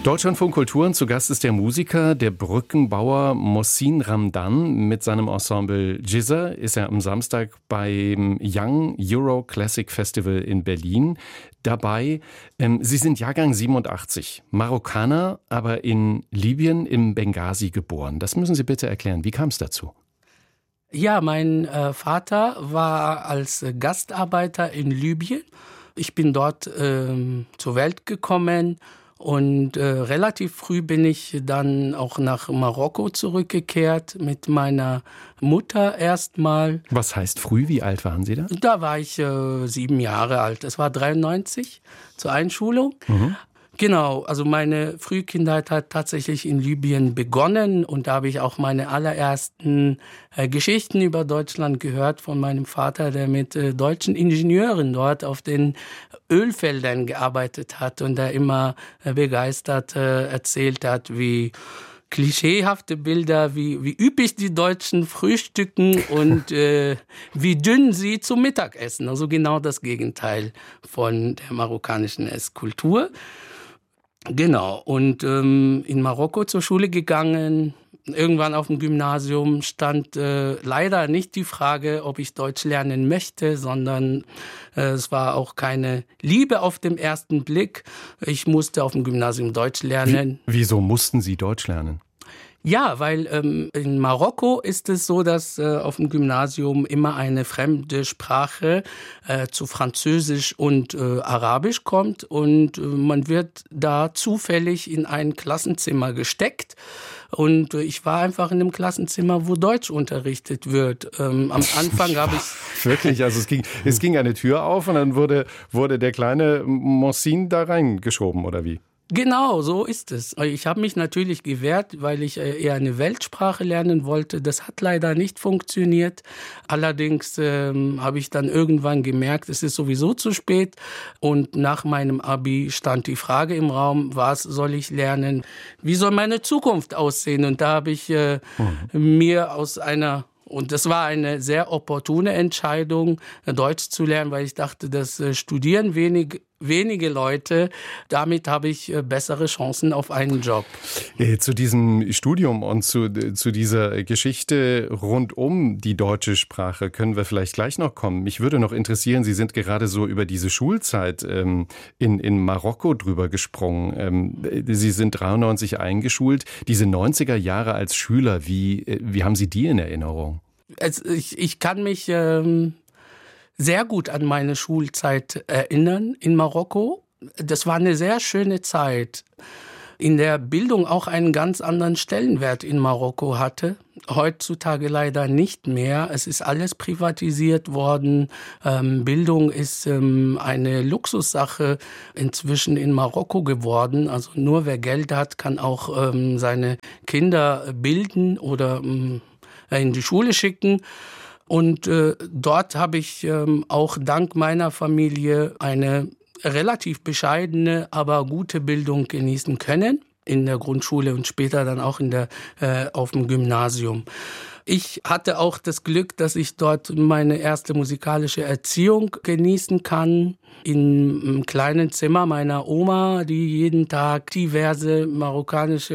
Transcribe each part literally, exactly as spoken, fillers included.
Deutschlandfunk Kulturen, zu Gast ist der Musiker, der Brückenbauer Mohsin Ramdan. Mit seinem Ensemble Jizza ist er am Samstag beim Young Euro Classic Festival in Berlin dabei. Ähm, Sie sind Jahrgang siebenundachtzig, Marokkaner, aber in Libyen im Benghazi geboren. Das müssen Sie bitte erklären. Wie kam es dazu? Ja, mein äh, Vater war als äh, Gastarbeiter in Libyen. Ich bin dort ähm, zur Welt gekommen. Und äh, relativ früh bin ich dann auch nach Marokko zurückgekehrt mit meiner Mutter erstmal. Was heißt früh? Wie alt waren Sie da? Da war ich äh, sieben Jahre alt. Das war dreiundneunzig zur Einschulung. Mhm. Genau, also meine Frühkindheit hat tatsächlich in Libyen begonnen und da habe ich auch meine allerersten äh, Geschichten über Deutschland gehört von meinem Vater, der mit äh, deutschen Ingenieuren dort auf den Ölfeldern gearbeitet hat und der immer äh, begeistert äh, erzählt hat, wie klischeehafte Bilder, wie, wie üppig die Deutschen frühstücken und äh, wie dünn sie zum Mittag essen. Also genau das Gegenteil von der marokkanischen Esskultur. Genau, und ähm, in Marokko zur Schule gegangen. Irgendwann auf dem Gymnasium stand äh, leider nicht die Frage, ob ich Deutsch lernen möchte, sondern äh, es war auch keine Liebe auf den ersten Blick. Ich musste auf dem Gymnasium Deutsch lernen. Wie, wieso mussten Sie Deutsch lernen? Ja, weil ähm, in Marokko ist es so, dass äh, auf dem Gymnasium immer eine fremde Sprache äh, zu Französisch und äh, Arabisch kommt und äh, man wird da zufällig in ein Klassenzimmer gesteckt. Und äh, ich war einfach in einem Klassenzimmer, wo Deutsch unterrichtet wird. Ähm, am Anfang habe ich... Wirklich, also es ging, es ging eine Tür auf und dann wurde, wurde der kleine Mohsin da reingeschoben, oder wie? Genau, so ist es. Ich habe mich natürlich gewehrt, weil ich eher eine Weltsprache lernen wollte. Das hat leider nicht funktioniert. Allerdings ähm, habe ich dann irgendwann gemerkt, es ist sowieso zu spät. Und nach meinem Abi stand die Frage im Raum, was soll ich lernen? Wie soll meine Zukunft aussehen? Und da habe ich äh, mhm. mir aus einer... Und das war eine sehr opportune Entscheidung, Deutsch zu lernen, weil ich dachte, das studieren wenig, wenige Leute. Damit habe ich bessere Chancen auf einen Job. Zu diesem Studium und zu, zu dieser Geschichte rund um die deutsche Sprache können wir vielleicht gleich noch kommen. Mich würde noch interessieren, Sie sind gerade so über diese Schulzeit ähm, in, in Marokko drüber gesprungen. Ähm, Sie sind dreiundneunzig eingeschult. Diese neunziger Jahre als Schüler, wie, wie haben Sie die in Erinnerung? Also ich, ich kann mich ähm, sehr gut an meine Schulzeit erinnern in Marokko. Das war eine sehr schöne Zeit, in der Bildung auch einen ganz anderen Stellenwert in Marokko hatte. Heutzutage leider nicht mehr. Es ist alles privatisiert worden. Ähm, Bildung ist ähm, eine Luxussache inzwischen in Marokko geworden. Also nur wer Geld hat, kann auch ähm, seine Kinder bilden oder ähm, in die Schule schicken. Und äh, dort habe ich ähm, auch dank meiner Familie eine relativ bescheidene, aber gute Bildung genießen können. In der Grundschule und später dann auch in der, äh, auf dem Gymnasium. Ich hatte auch das Glück, dass ich dort meine erste musikalische Erziehung genießen kann. In einem kleinen Zimmer meiner Oma, die jeden Tag diverse marokkanische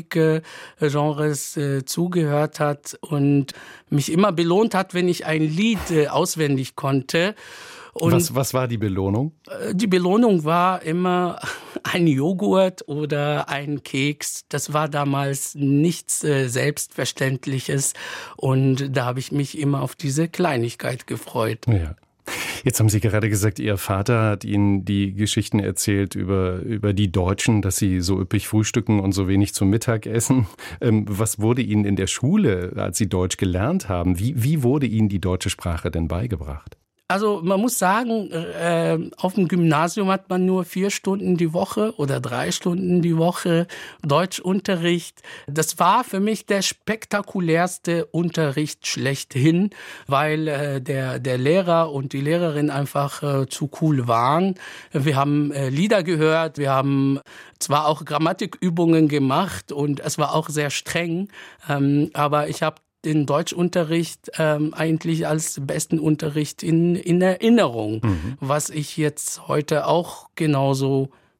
Musikgenres äh, zugehört hat und mich immer belohnt hat, wenn ich ein Lied äh, auswendig konnte. Und was, was war die Belohnung? Die Belohnung war immer ein Joghurt oder ein Keks. Das war damals nichts äh, Selbstverständliches. Und da habe ich mich immer auf diese Kleinigkeit gefreut. Ja. Jetzt haben Sie gerade gesagt, Ihr Vater hat Ihnen die Geschichten erzählt über, über die Deutschen, dass sie so üppig frühstücken und so wenig zum Mittag essen. Ähm, was wurde Ihnen in der Schule, als Sie Deutsch gelernt haben, wie, wie wurde Ihnen die deutsche Sprache denn beigebracht? Also man muss sagen, äh, auf dem Gymnasium hat man nur vier Stunden die Woche oder drei Stunden die Woche Deutschunterricht. Das war für mich der spektakulärste Unterricht schlechthin, weil äh, der, der Lehrer und die Lehrerin einfach äh, zu cool waren. Wir haben äh, Lieder gehört, wir haben zwar auch Grammatikübungen gemacht und es war auch sehr streng, ähm, aber ich habe den Deutschunterricht ähm, eigentlich als besten Unterricht in, in Erinnerung, mhm. was ich jetzt heute auch genauso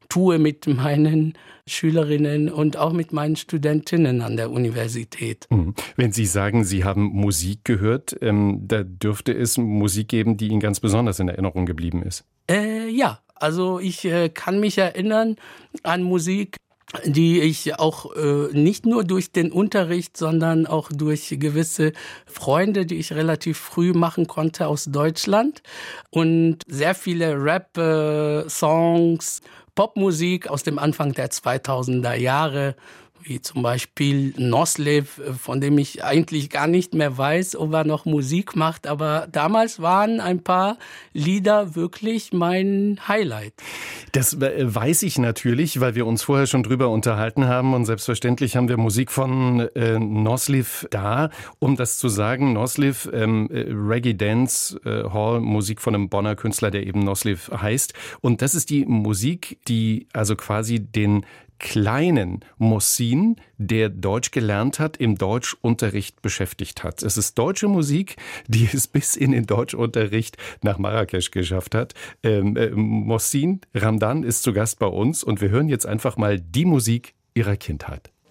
tue mit meinen Schülerinnen und auch mit meinen Studentinnen an der Universität. Wenn Sie sagen, Sie haben Musik gehört, ähm, da dürfte es Musik geben, die Ihnen ganz besonders in Erinnerung geblieben ist. Äh, ja, also ich äh, kann mich erinnern an Musik, die ich auch äh, nicht nur durch den Unterricht, sondern auch durch gewisse Freunde, die ich relativ früh machen konnte aus Deutschland. Und sehr viele Rap-Songs, Popmusik aus dem Anfang der zweitausender Jahre, wie zum Beispiel Noslev, von dem ich eigentlich gar nicht mehr weiß, ob er noch Musik macht. Aber damals waren ein paar Lieder wirklich mein Highlight. Das weiß ich natürlich, weil wir uns vorher schon drüber unterhalten haben. Und selbstverständlich haben wir Musik von äh, Noslev da. Um das zu sagen, Noslev, ähm, Reggae Dance äh, Hall, Musik von einem Bonner Künstler, der eben Noslev heißt. Und das ist die Musik, die also quasi den kleinen Mohsin, der Deutsch gelernt hat, im Deutschunterricht beschäftigt hat. Es ist deutsche Musik, die es bis in den Deutschunterricht nach Marrakesch geschafft hat. Ähm, äh, Mohsin Ramdan ist zu Gast bei uns und wir hören jetzt einfach mal die Musik ihrer Kindheit.